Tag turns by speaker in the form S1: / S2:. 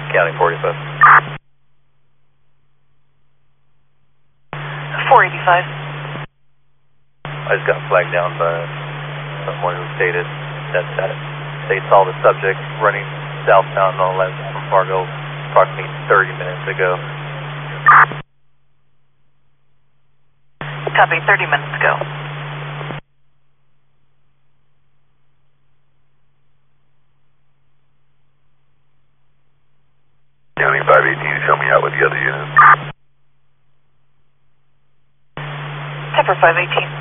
S1: County 45.
S2: 485.
S1: I just got flagged down by someone who stated that they saw the subject running southbound on 11 from Fargo approximately 30 minutes ago.
S2: Copy, 30 minutes ago.
S3: County 518, show me out with the other units.
S2: Pepper 518.